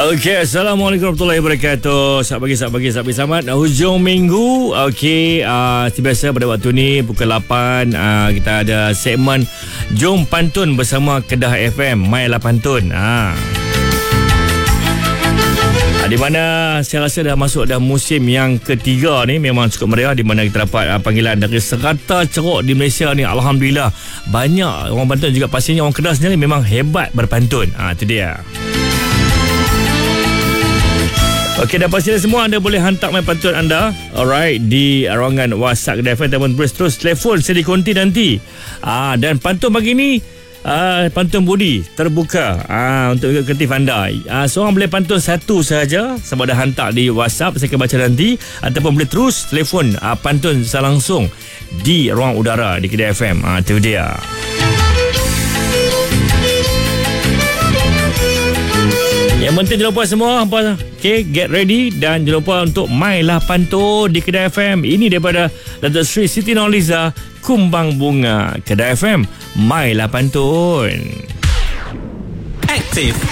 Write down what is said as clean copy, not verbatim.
Okey, Assalamualaikum warahmatullahi wabarakatuh. Selamat pagi, selamat hujung minggu. Okey, seperti biasa pada waktu ni pukul 8 kita ada segmen Jom Pantun bersama Kedah FM, Mailah Pantun. Di mana saya rasa dah masuk dah musim yang ketiga ni, memang cukup meriah, di mana kita dapat panggilan dari serata ceruk di Malaysia ni. Alhamdulillah, banyak orang pantun juga. Pastinya orang Kedah sendiri memang hebat berpantun. Itu dia. Okey, dan pastinya semua anda boleh hantar main pantun anda, alright, di ruangan WhatsApp Kedah FM ataupun terus telefon saya dikonti nanti. Dan pantun pagi ni pantun budi terbuka untuk kreatif anda. Seorang boleh pantun satu sahaja, sama ada hantar di WhatsApp, saya akan baca nanti, ataupun boleh terus telefon pantun secara langsung di ruang udara di Kedah FM. Itu dia. Yang penting jangan lupa semua, okay, get ready dan jangan lupa untuk Mailah Pantun di Kedah FM. Ini daripada Datuk Sri Siti Nurhaliza, Kumbang Bunga. Kedah FM, Mailah Pantun. Aktif